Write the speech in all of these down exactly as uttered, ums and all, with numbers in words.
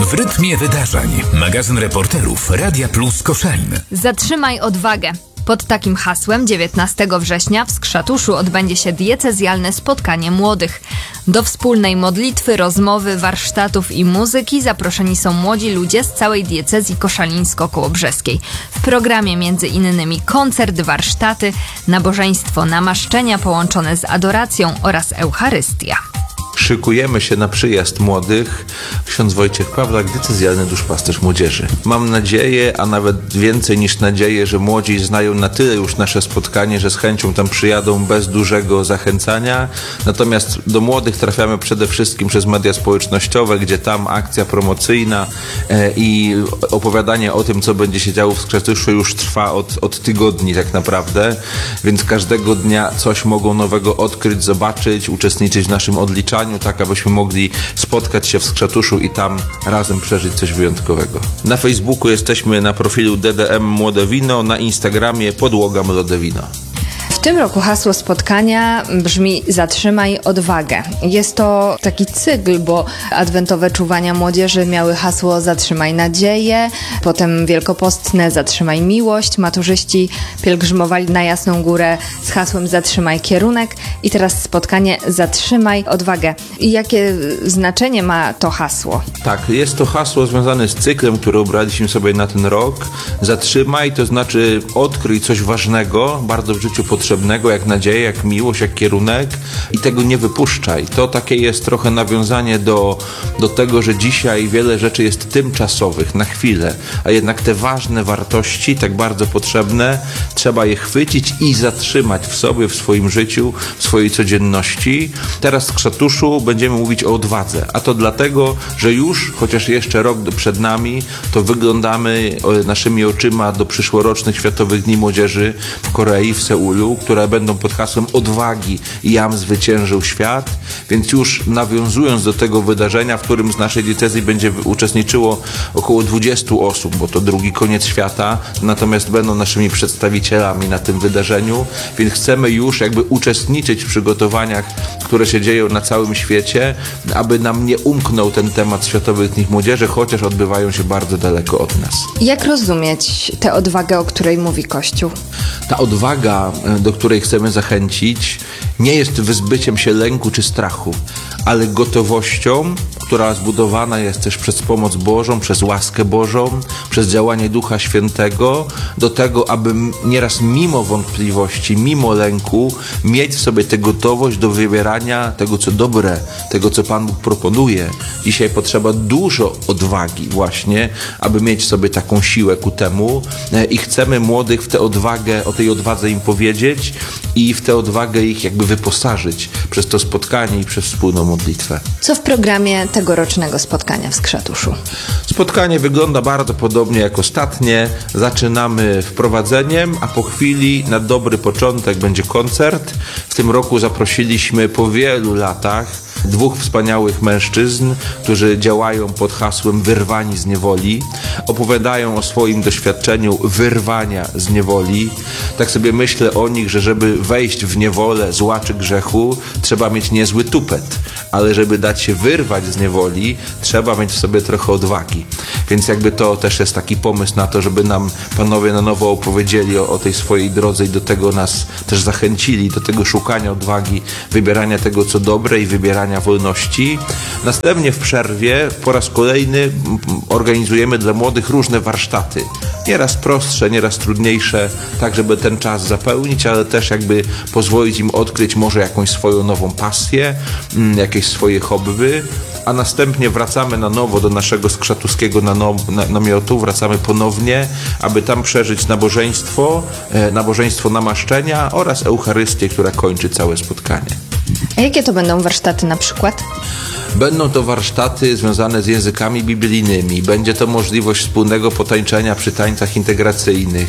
W rytmie wydarzeń. Magazyn reporterów Radia Plus Koszalin. Zatrzymaj odwagę. Pod takim hasłem dziewiętnastego września w Skrzatuszu odbędzie się diecezjalne spotkanie młodych. Do wspólnej modlitwy, rozmowy, warsztatów i muzyki zaproszeni są młodzi ludzie z całej diecezji koszalińsko-kołobrzeskiej. W programie między innymi koncert, warsztaty, nabożeństwo namaszczenia połączone z adoracją oraz Eucharystia. Szykujemy się na przyjazd młodych. Ksiądz Wojciech Pawlak, diecezjalny duszpasterz młodzieży. Mam nadzieję, a nawet więcej niż nadzieję, że młodzi znają na tyle już nasze spotkanie, że z chęcią tam przyjadą bez dużego zachęcania. Natomiast do młodych trafiamy przede wszystkim przez media społecznościowe, gdzie tam akcja promocyjna e, i opowiadanie o tym, co będzie się działo w Skrzatuszu, już trwa od, od tygodni tak naprawdę. Więc każdego dnia coś mogą nowego odkryć, zobaczyć, uczestniczyć w naszym odliczaniu, tak abyśmy mogli spotkać się w Skrzatuszu i tam razem przeżyć coś wyjątkowego. Na Facebooku jesteśmy na profilu D D M Młode Wino, na Instagramie Podłoga Młode Wino. W tym roku hasło spotkania brzmi Zatrzymaj odwagę. Jest to taki cykl, bo adwentowe czuwania młodzieży miały hasło Zatrzymaj nadzieję, potem wielkopostne Zatrzymaj miłość, maturzyści pielgrzymowali na Jasną Górę z hasłem Zatrzymaj kierunek i teraz spotkanie Zatrzymaj odwagę. I jakie znaczenie ma to hasło? Tak, jest to hasło związane z cyklem, który obraliśmy sobie na ten rok. Zatrzymaj, to znaczy odkryj coś ważnego, bardzo w życiu potrzebnego, jak nadzieja, jak miłość, jak kierunek i tego nie wypuszczaj. To takie jest trochę nawiązanie do, do tego, że dzisiaj wiele rzeczy jest tymczasowych, na chwilę, a jednak te ważne wartości, tak bardzo potrzebne, trzeba je chwycić i zatrzymać w sobie, w swoim życiu, w swojej codzienności. Teraz w Skrzatuszu będziemy mówić o odwadze, a to dlatego, że już, chociaż jeszcze rok przed nami, to wyglądamy naszymi oczyma do przyszłorocznych Światowych Dni Młodzieży w Korei, w Seulu, które będą pod hasłem odwagi Jam zwyciężył świat, więc już nawiązując do tego wydarzenia, w którym z naszej diecezji będzie uczestniczyło około dwudziestu osób, bo to drugi koniec świata, natomiast będą naszymi przedstawicielami na tym wydarzeniu, więc chcemy już jakby uczestniczyć w przygotowaniach, które się dzieją na całym świecie, aby nam nie umknął ten temat Światowych Dni Młodzieży, chociaż odbywają się bardzo daleko od nas. Jak rozumieć tę odwagę, o której mówi Kościół? Ta odwaga, do której chcemy zachęcić, nie jest wyzbyciem się lęku czy strachu, ale gotowością, która zbudowana jest też przez pomoc Bożą, przez łaskę Bożą, przez działanie Ducha Świętego, do tego, aby nieraz mimo wątpliwości, mimo lęku, mieć w sobie tę gotowość do wybierania tego, co dobre, tego, co Pan Bóg proponuje. Dzisiaj potrzeba dużo odwagi właśnie, aby mieć w sobie taką siłę ku temu i chcemy młodych w tę odwagę, o tej odwadze im powiedzieć i w tę odwagę ich jakby wyposażyć przez to spotkanie i przez wspólną modlitwę. Co w programie tegorocznego spotkania w Skrzatuszu? Spotkanie wygląda bardzo podobnie jak ostatnie. Zaczynamy wprowadzeniem, a po chwili na dobry początek będzie koncert. W tym roku zaprosiliśmy po wielu latach dwóch wspaniałych mężczyzn, którzy działają pod hasłem Wyrwani z niewoli. Opowiadają o swoim doświadczeniu wyrwania z niewoli. Tak sobie myślę o nich, że żeby wejść w niewolę zła czy grzechu, trzeba mieć niezły tupet. Ale żeby dać się wyrwać z niewoli, trzeba mieć w sobie trochę odwagi. Więc jakby to też jest taki pomysł na to, żeby nam panowie na nowo opowiedzieli o, o tej swojej drodze i do tego nas też zachęcili, do tego szukania odwagi, wybierania tego, co dobre i wybierania wolności. Następnie w przerwie po raz kolejny organizujemy dla młodych różne warsztaty. Nieraz prostsze, nieraz trudniejsze, tak żeby ten czas zapełnić, ale też jakby pozwolić im odkryć może jakąś swoją nową pasję, jakieś swoje hobby, a następnie wracamy na nowo do naszego skrzatuskiego namiotu, wracamy ponownie, aby tam przeżyć nabożeństwo, nabożeństwo namaszczenia oraz Eucharystię, która kończy całe spotkanie. A jakie to będą warsztaty na przykład? Będą to warsztaty związane z językami biblijnymi. Będzie to możliwość wspólnego potańczenia przy tańcach integracyjnych.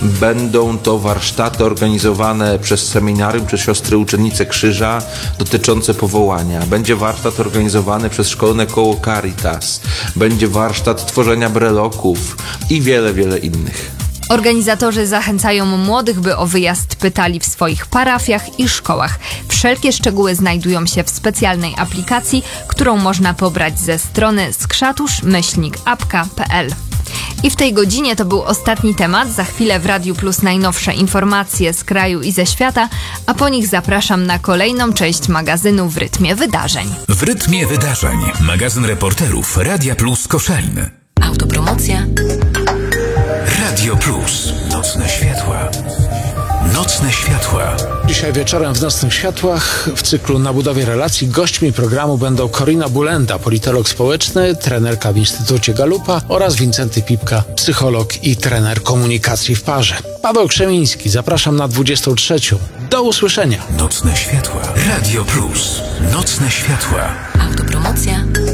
Będą to warsztaty organizowane przez seminarium, przez siostry uczennice Krzyża dotyczące powołania. Będzie warsztat organizowany przez szkolne koło Caritas. Będzie warsztat tworzenia breloków i wiele, wiele innych. Organizatorzy zachęcają młodych, by o wyjazd pytali w swoich parafiach i szkołach. Wszelkie szczegóły znajdują się w specjalnej aplikacji, którą można pobrać ze strony skrzatusz myślnik apka kropka pe el. I w tej godzinie to był ostatni temat. Za chwilę w Radiu Plus najnowsze informacje z kraju i ze świata, a po nich zapraszam na kolejną część magazynu W rytmie wydarzeń. W rytmie wydarzeń. Magazyn reporterów Radia Plus Koszalin. Autopromocja. Radio Plus. Nocne światła. Nocne światła. Dzisiaj wieczorem w Nocnych Światłach w cyklu Na budowie relacji gośćmi programu będą Corina Bulenda, politolog społeczny, trenerka w Instytucie Galupa, oraz Wincenty Pipka, psycholog i trener komunikacji w parze. Paweł Krzemiński, zapraszam na dwudziestą trzecią. Do usłyszenia. Nocne światła. Radio Plus. Nocne światła. Autopromocja.